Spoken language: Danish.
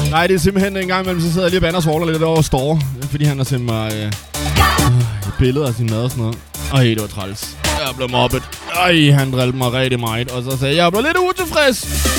Nej, det er simpelthen en gang imellem, så sidder jeg lige og bander og svogler lidt over Store. Fordi han har sendt mig et billede af sin mad og sådan noget. Ej, det var træls. Jeg blev mobbet. Ej, han drillede mig rigtig meget. Og så sagde jeg blev lidt utilfreds.